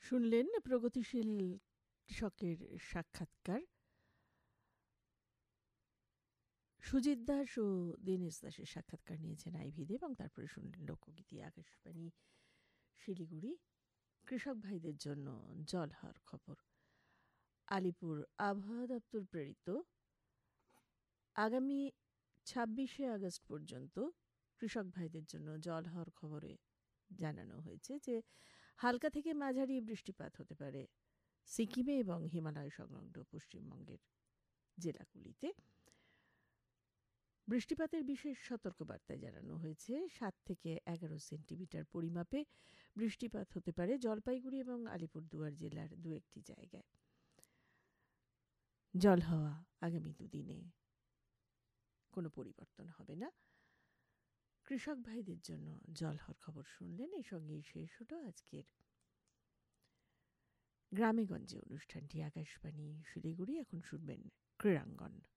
শুনলেন প্রগতিশীল কৃষকের সাক্ষাৎকার। সুজিত দাস ও দীনেশ দাসের সাক্ষাৎকার নিয়েছেন আইভীদে, এবং তারপরে শুনলেন লোকগীতি। আকাশবাণী শিলিগুড়ি। কৃষক ভাইদের জন্য জল হওয়ার খবর। আলিপুর আবহাওয়া দপ্তর প্রেরিত আগামী ২৬শে আগস্ট পর্যন্ত কৃষক ভাইদের জন্য জল হওয়ার খবরে জানানো হয়েছে যে হালকা থেকে মাঝারি বৃষ্টিপাত হতে পারে সিকিমে এবং হিমালয় সংলগ্ন পশ্চিমবঙ্গের জেলাগুলিতে। বৃষ্টিপাতের বিশেষ সতর্কবার্তায় জানানো হয়েছে ৭ থেকে ১১ সেন্টিমিটার পরিমাপে বৃষ্টিপাত হতে পারে জলপাইগুড়ি এবং আলিপুরদুয়ার জেলার দু একটি জায়গায়। জল হওয়া আগামী দুদিনে কোনো পরিবর্তন হবে না। কৃষক ভাইদের জন্য জল হওয়ার খবর শুনলেন। এই সঙ্গেই শেষ হলো আজকের গ্রামেগঞ্জে অনুষ্ঠানটি। আকাশবাণী শিলিগুড়ি। এখন শুনবেন ক্রীড়াঙ্গন।